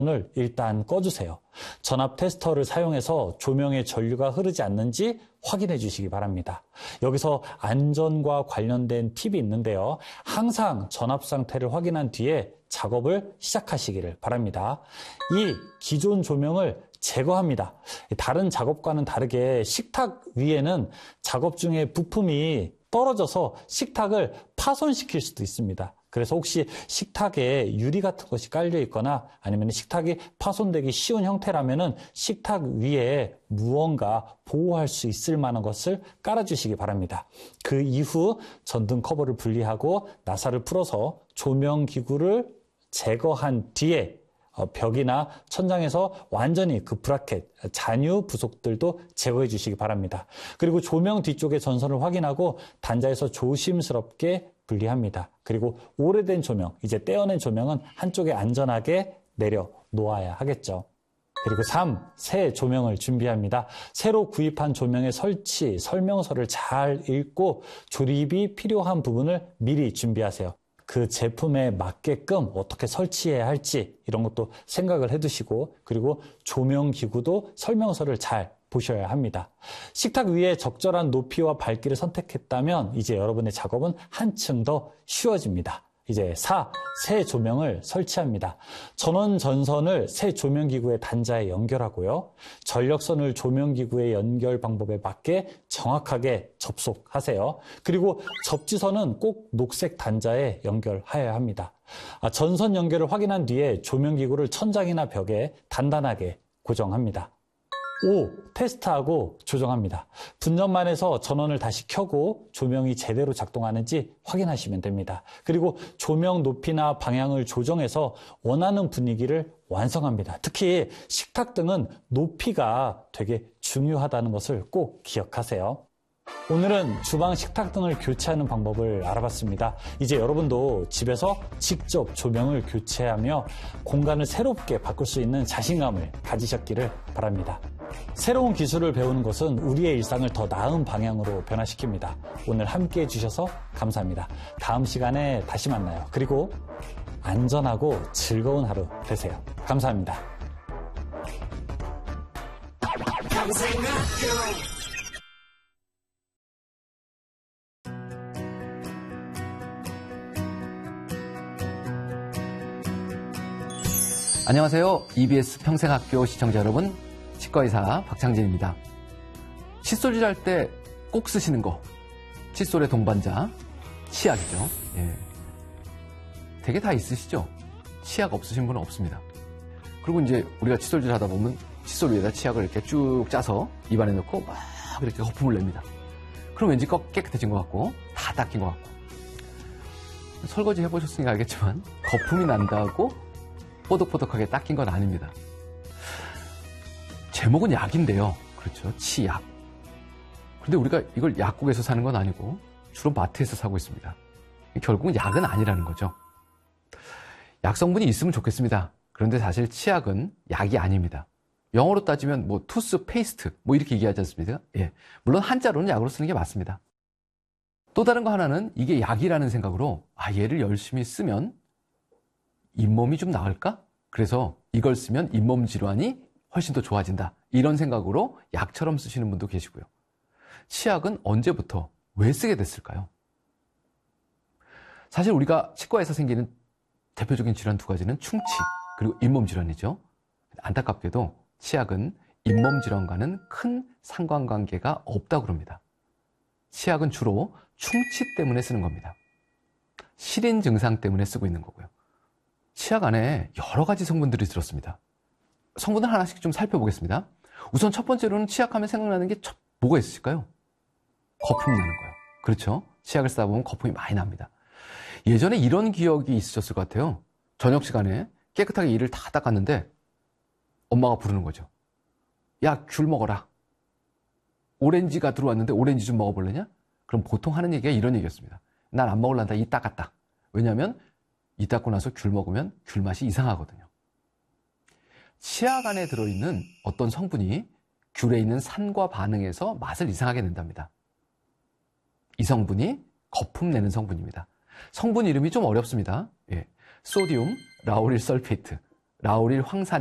을 일단 꺼주세요. 전압 테스터를 사용해서 조명에 전류가 흐르지 않는지 확인해 주시기 바랍니다. 여기서 안전과 관련된 팁이 있는데요. 항상 전압 상태를 확인한 뒤에 작업을 시작하시기를 바랍니다. 이 기존 조명을 제거합니다. 다른 작업과는 다르게 식탁 위에는 작업 중에 부품이 떨어져서 식탁을 파손시킬 수도 있습니다. 그래서 혹시 식탁에 유리 같은 것이 깔려 있거나 아니면 식탁이 파손되기 쉬운 형태라면은 식탁 위에 무언가 보호할 수 있을 만한 것을 깔아주시기 바랍니다. 그 이후 전등 커버를 분리하고 나사를 풀어서 조명 기구를 제거한 뒤에 벽이나 천장에서 완전히 그 브라켓, 잔유 부속들도 제거해 주시기 바랍니다. 그리고 조명 뒤쪽의 전선을 확인하고 단자에서 조심스럽게 분리합니다. 그리고 오래된 조명, 이제 떼어낸 조명은 한쪽에 안전하게 내려 놓아야 하겠죠. 그리고 3. 새 조명을 준비합니다. 새로 구입한 조명의 설치, 설명서를 잘 읽고 조립이 필요한 부분을 미리 준비하세요. 그 제품에 맞게끔 어떻게 설치해야 할지 이런 것도 생각을 해두시고 그리고 조명 기구도 설명서를 잘 보셔야 합니다. 식탁 위에 적절한 높이와 밝기를 선택했다면 이제 여러분의 작업은 한층 더 쉬워집니다. 이제 4. 새 조명을 설치합니다. 전원 전선을 새 조명기구의 단자에 연결하고요. 전력선을 조명기구의 연결 방법에 맞게 정확하게 접속하세요. 그리고 접지선은 꼭 녹색 단자에 연결하여야 합니다. 전선 연결을 확인한 뒤에 조명기구를 천장이나 벽에 단단하게 고정합니다. 5. 테스트하고 조정합니다. 분전만에서 전원을 다시 켜고 조명이 제대로 작동하는지 확인하시면 됩니다. 그리고 조명 높이나 방향을 조정해서 원하는 분위기를 완성합니다. 특히 식탁등은 높이가 되게 중요하다는 것을 꼭 기억하세요. 오늘은 주방 식탁등을 교체하는 방법을 알아봤습니다. 이제 여러분도 집에서 직접 조명을 교체하며 공간을 새롭게 바꿀 수 있는 자신감을 가지셨기를 바랍니다. 새로운 기술을 배우는 것은 우리의 일상을 더 나은 방향으로 변화시킵니다. 오늘 함께해 주셔서 감사합니다. 다음 시간에 다시 만나요. 그리고 안전하고 즐거운 하루 되세요. 감사합니다. 안녕하세요. EBS 평생학교 시청자 여러분, 치과의사 박창진입니다. 칫솔질 할 때 꼭 쓰시는 거, 칫솔의 동반자, 치약이죠. 예. 되게 다 있으시죠? 치약 없으신 분은 없습니다. 그리고 이제 우리가 칫솔질 하다 보면 칫솔 위에다 치약을 이렇게 쭉 짜서 입안에 넣고 막 이렇게 거품을 냅니다. 그럼 왠지 깨끗해진 것 같고 다 닦인 것 같고. 설거지 해보셨으니까 알겠지만 거품이 난다고 뽀득뽀득하게 닦인 건 아닙니다. 제목은 약인데요. 그렇죠. 치약. 그런데 우리가 이걸 약국에서 사는 건 아니고 주로 마트에서 사고 있습니다. 결국은 약은 아니라는 거죠. 약 성분이 있으면 좋겠습니다. 그런데 사실 치약은 약이 아닙니다. 영어로 따지면 투스 페이스트 이렇게 얘기하지 않습니까? 예. 물론 한자로는 약으로 쓰는 게 맞습니다. 또 다른 거 하나는 이게 약이라는 생각으로 얘를 열심히 쓰면 잇몸이 좀 나을까? 그래서 이걸 쓰면 잇몸 질환이 훨씬 더 좋아진다. 이런 생각으로 약처럼 쓰시는 분도 계시고요. 치약은 언제부터 왜 쓰게 됐을까요? 사실 우리가 치과에서 생기는 대표적인 질환 두 가지는 충치 그리고 잇몸 질환이죠. 안타깝게도 치약은 잇몸 질환과는 큰 상관관계가 없다고 합니다. 치약은 주로 충치 때문에 쓰는 겁니다. 실인 증상 때문에 쓰고 있는 거고요. 치약 안에 여러 가지 성분들이 들었습니다. 성분을 하나씩 좀 살펴보겠습니다. 우선 첫 번째로는 치약하면 생각나는 게 뭐가 있을까요? 거품 나는 거예요. 그렇죠? 치약을 쓰다 보면 거품이 많이 납니다. 예전에 이런 기억이 있으셨을 것 같아요. 저녁 시간에 깨끗하게 이를 다 닦았는데 엄마가 부르는 거죠. 야, 귤 먹어라. 오렌지가 들어왔는데 오렌지 좀 먹어볼래냐? 그럼 보통 하는 얘기가 이런 얘기였습니다. 난 안 먹을란다. 이 닦았다. 왜냐하면 이 닦고 나서 귤 먹으면 귤 맛이 이상하거든요. 치약 안에 들어있는 어떤 성분이 귤에 있는 산과 반응해서 맛을 이상하게 낸답니다. 이 성분이 거품 내는 성분입니다. 성분 이름이 좀 어렵습니다. 예. 소디움 라우릴 설페이트. 라우릴 황산